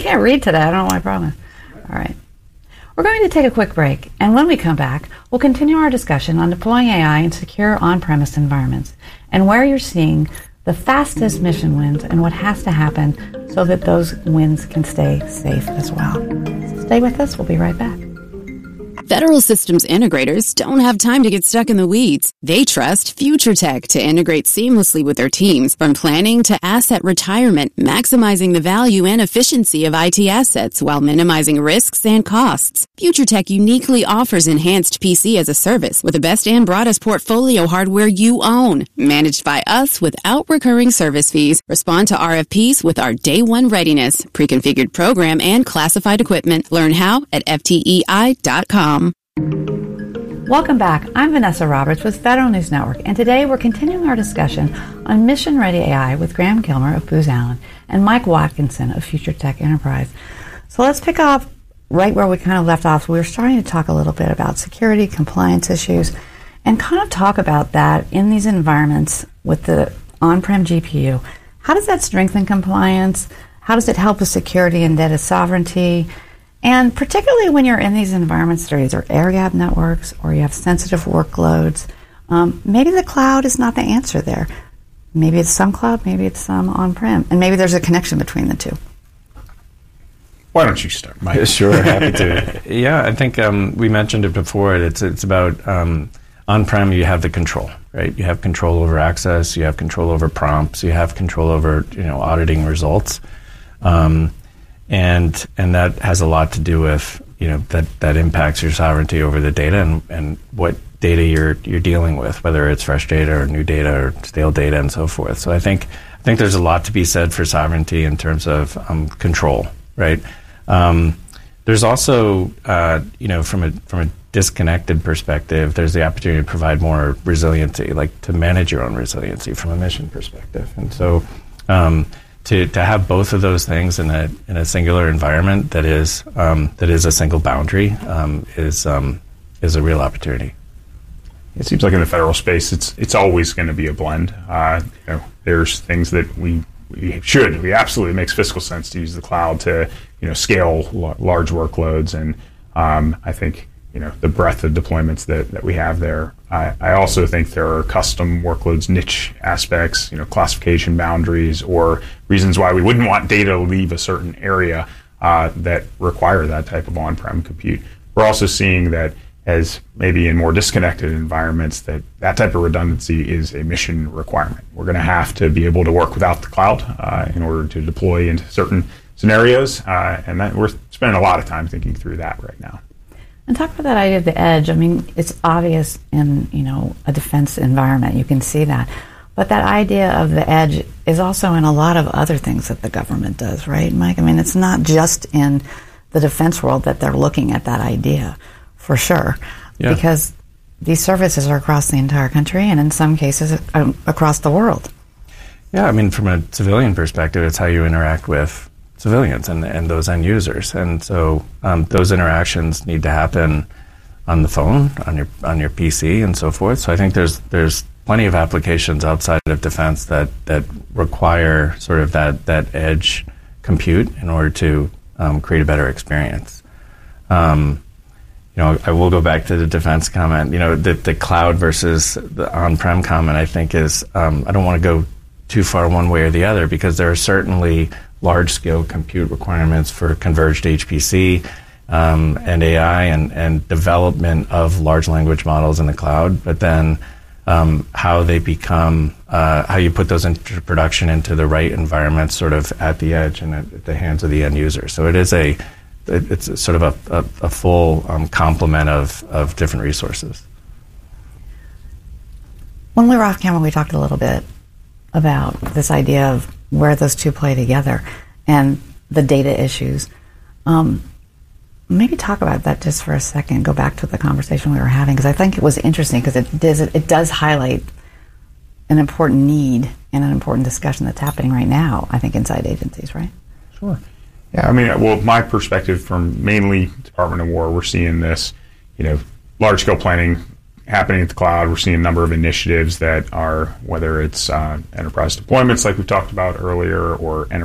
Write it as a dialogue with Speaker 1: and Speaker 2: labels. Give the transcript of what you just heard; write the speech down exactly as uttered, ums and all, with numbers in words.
Speaker 1: can't read today. I don't know what my problem is. All right. We're going to take a quick break, and when we come back, we'll continue our discussion on deploying A I in secure on-premise environments and where you're seeing the fastest mission wins and what has to happen so that those wins can stay safe as well. So stay with us. We'll be right back.
Speaker 2: Federal Systems Integrators don't have time to get stuck in the weeds. They trust FutureTech to integrate seamlessly with their teams, from planning to asset retirement, maximizing the value and efficiency of I T assets while minimizing risks and costs. FutureTech uniquely offers enhanced P C as a service with the best and broadest portfolio hardware you own, managed by us without recurring service fees. Respond to R F Ps with our day one readiness, pre-configured program, and classified equipment. Learn how at F T E I dot com.
Speaker 1: Welcome back. I'm Vanessa Roberts with Federal News Network, and today we're continuing our discussion on Mission Ready A I with Graham Kilmer of Booz Allen and Mike Watkinson of FutureTech Enterprise. So let's pick up right where we kind of left off. We were starting to talk a little bit about security, compliance issues, and kind of talk about that in these environments with the on-prem G P U. How does that strengthen compliance? How does it help with security and data sovereignty? And particularly when you're in these environments that are either air-gapped networks or you have sensitive workloads, um, maybe the cloud is not the answer there. Maybe it's some cloud, maybe it's some on-prem, and maybe there's a connection between the two.
Speaker 3: Why don't you start, Mike?
Speaker 4: Sure, happy to. Yeah, I think um, we mentioned it before. It's it's about um, on-prem. You have the control, right? You have control over access. You have control over prompts. You have control over you know auditing results. Um, And and that has a lot to do with you know that, that impacts your sovereignty over the data and, and what data you're you're dealing with, whether it's fresh data or new data or stale data and so forth. So I think I think there's a lot to be said for sovereignty in terms of um, control, right? Um, there's also uh, you know from a from a disconnected perspective, there's the opportunity to provide more resiliency, like to manage your own resiliency from a mission perspective, and so. Um, To, to have both of those things in a in a singular environment that is um, that is a single boundary um, is um, is a real opportunity.
Speaker 3: It seems like in the federal space, it's it's always going to be a blend. Uh, you know, there's things that we we should we absolutely makes fiscal sense to use the cloud to you know scale l- large workloads, and um, I think you know the breadth of deployments that, that we have there. I, I also think there are custom workloads, niche aspects, you know, classification boundaries, or reasons why we wouldn't want data to leave a certain area uh, that require that type of on-prem compute. We're also seeing that as maybe in more disconnected environments, that that type of redundancy is a mission requirement. We're going to have to be able to work without the cloud uh, in order to deploy into certain scenarios, uh, and that we're spending a lot of time thinking through that right now.
Speaker 1: And talk about that idea of the edge. I mean, it's obvious in, you know, a defense environment. You can see that. But that idea of the edge is also in a lot of other things that the government does, right, Mike? I mean, it's not just in the defense world that they're looking at that idea, for sure. Yeah. Because these services are across the entire country and in some cases um, across the world.
Speaker 4: Yeah, I mean, from a civilian perspective, it's how you interact with civilians and, and those end users, and so um, those interactions need to happen on the phone, on your on your P C, and so forth. So I think there's there's plenty of applications outside of defense that, that require sort of that that edge compute in order to um, create a better experience. Um, you know, I will go back to the defense comment. You know, the the cloud versus the on-prem comment, I think is um, I don't want to go too far one way or the other, because there are certainly large-scale compute requirements for converged H P C um, and A I and, and development of large language models in the cloud, but then um, how they become, uh, how you put those into production into the right environments sort of at the edge and at, at the hands of the end user. So it is a, it's a sort of a, a, a full um, complement of, of different resources.
Speaker 1: When we were off camera, we talked a little bit about this idea of where those two play together and the data issues. Um, maybe talk about that just for a second. Go back to the conversation we were having, because I think it was interesting, because it does, it does highlight an important need and an important discussion that's happening right now, I think, inside agencies, right?
Speaker 3: Sure. Yeah, I mean, well, my perspective from mainly Department of War, we're seeing this, you know, large-scale planning happening at the cloud. We're seeing a number of initiatives that are, whether it's uh, enterprise deployments like we talked about earlier, or enterprise